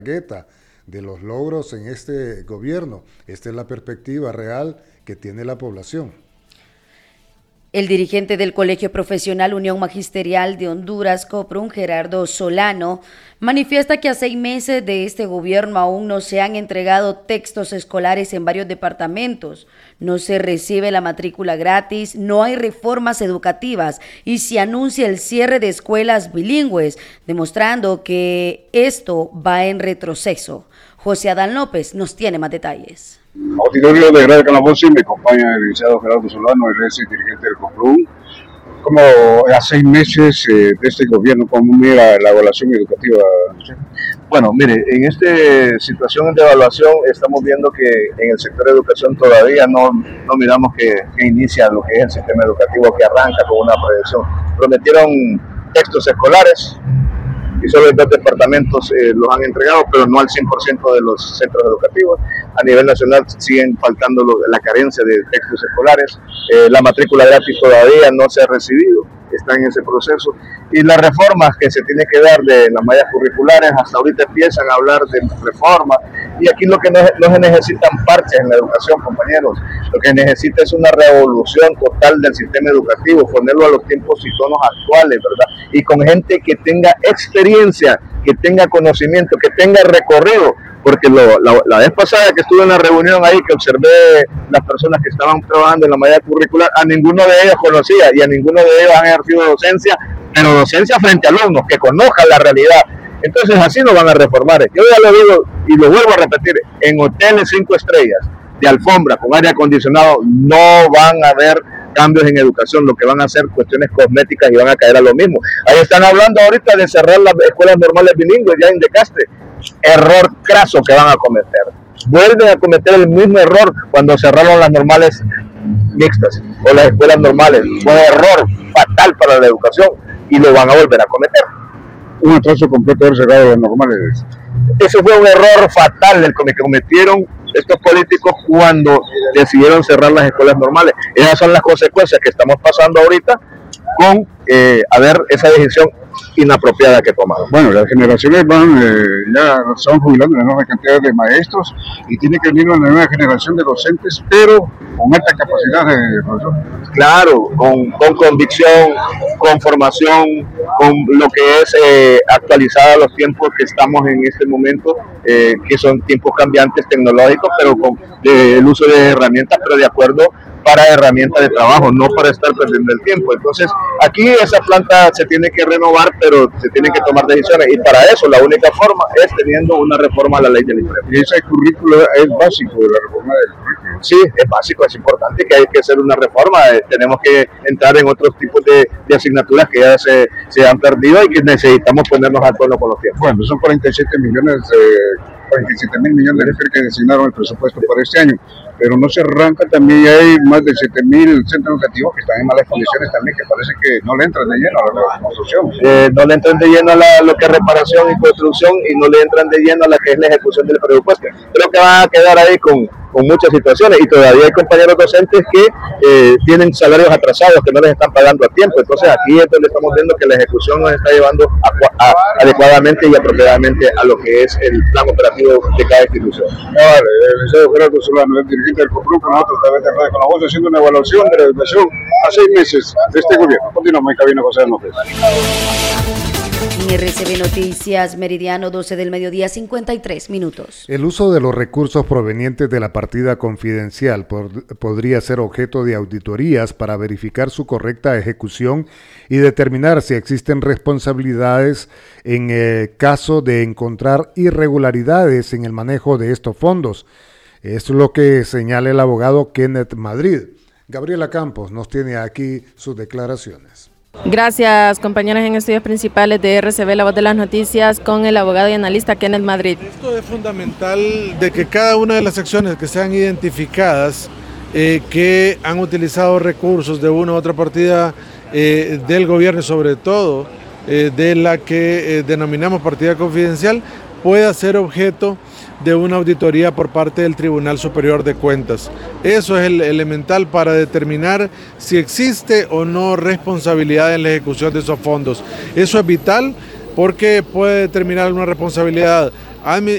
gueta de los logros en este gobierno. Esta es la perspectiva real que tiene la población. El dirigente del Colegio Profesional Unión Magisterial de Honduras, COPRUN, Gerardo Solano, manifiesta que a 6 meses de este gobierno aún no se han entregado textos escolares en varios departamentos, no se recibe la matrícula gratis, no hay reformas educativas y se anuncia el cierre de escuelas bilingües, demostrando que esto va en retroceso. José Adán López nos tiene más detalles. Auditorio de Radio Calabozo, me acompaña el licenciado Gerardo Solano, el dirigente del COPRUN. Como a 6 meses de este gobierno, ¿cómo mira la evaluación educativa? Bueno, mire, en esta situación de evaluación estamos viendo que en el sector de educación todavía no miramos que inicia lo que es el sistema educativo, que arranca con una proyección. Prometieron textos escolares y solo en 2 departamentos los han entregado, pero no al 100% de los centros educativos. A nivel nacional siguen faltando la carencia de textos escolares, la matrícula gratis todavía no se ha recibido, está en ese proceso, y las reformas que se tienen que dar de las mallas curriculares, hasta ahorita empiezan a hablar de reformas, y aquí lo que no se necesitan parches en la educación, compañeros, lo que necesita es una revolución total del sistema educativo, ponerlo a los tiempos y tonos actuales, ¿verdad? Y con gente que tenga experiencia, que tenga conocimiento, que tenga recorrido, porque la vez pasada que estuve en la reunión ahí, que observé las personas que estaban trabajando en la malla curricular, a ninguno de ellos conocía y a ninguno de ellos han ejercido docencia, pero docencia frente a alumnos, que conozcan la realidad. Entonces así lo van a reformar. Yo ya lo digo y lo vuelvo a repetir, en hoteles 5 estrellas, de alfombra, con aire acondicionado, no van a haber cambios en educación, lo que van a hacer cuestiones cosméticas y van a caer a lo mismo. Ahí están hablando ahorita de cerrar las escuelas normales bilingües ya en Decaste. Error craso que van a cometer. Vuelven a cometer el mismo error cuando cerraron las normales mixtas o las escuelas normales. Fue un error fatal para la educación y lo van a volver a cometer. Un atraso completo de haber cerrado las normales. Eso fue un error fatal el que cometieron estos políticos cuando decidieron cerrar las escuelas normales. Esas son las consecuencias que estamos pasando ahorita con esa decisión inapropiada que tomaron. Bueno, las generaciones ya están jubilando una enorme cantidad de maestros y tiene que venir una nueva generación de docentes, pero con alta capacidad de profesor. Claro, con convicción, con formación, con lo que es actualizada a los tiempos que estamos en este momento, que son tiempos cambiantes tecnológicos, pero con el uso de herramientas, pero de acuerdo para herramientas de trabajo, no para estar perdiendo el tiempo. Entonces, aquí esa planta se tiene que renovar, pero se tienen que tomar decisiones, y para eso la única forma es teniendo una reforma a la ley del IFREP. Y ese currículo es básico de la reforma del currículo. Sí, es básico, es importante que hay que hacer una reforma, tenemos que entrar en otros tipos de asignaturas que ya se han perdido y que necesitamos ponernos al tono con los tiempos. Bueno, son 47 millones $47,000 millones que designaron el presupuesto para este año, pero no se arranca. También hay más de 7,000 centros educativos que están en malas condiciones también, que parece que no le entran de lleno a la construcción. No le entran de lleno a lo que es reparación y construcción, y no le entran de lleno a la que es la ejecución del presupuesto. Creo que van a quedar ahí con muchas situaciones, y todavía hay compañeros docentes que tienen salarios atrasados que no les están pagando a tiempo. Entonces aquí es donde estamos viendo que la ejecución nos está llevando adecuadamente y apropiadamente a lo que es el plan operativo de cada institución. Vale, el licenciado Gerardo Solano, el dirigente del COPRUN, con nosotros a través de Radio Con la Voz, haciendo una evaluación de la educación a 6 meses de este gobierno. Continuamos en cabina, José López. En RCB Noticias, meridiano 12 del mediodía, 53 minutos. El uso de los recursos provenientes de la partida confidencial podría ser objeto de auditorías para verificar su correcta ejecución y determinar si existen responsabilidades en el caso de encontrar irregularidades en el manejo de estos fondos. Esto es lo que señala el abogado Kenneth Madrid. Gabriela Campos nos tiene aquí sus declaraciones. Gracias, compañeras en estudios principales de RCB, La Voz de las Noticias, con el abogado y analista Kenneth Madrid. Esto es fundamental, de que cada una de las acciones que sean identificadas, que han utilizado recursos de una u otra partida del gobierno, sobre todo de la que denominamos partida confidencial, pueda ser objeto de una auditoría por parte del Tribunal Superior de Cuentas. Eso es el elemental para determinar si existe o no responsabilidad en la ejecución de esos fondos. Eso es vital porque puede determinar una responsabilidad